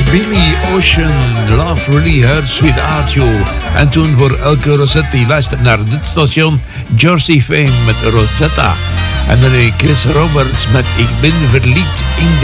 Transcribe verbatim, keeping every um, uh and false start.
Billy Ocean, Love Really Hurts Without You. En toen voor elke Rosette die luistert naar dit station, Jersey Fame met Rosetta. En dan Chris Roberts met Ik ben verliefd in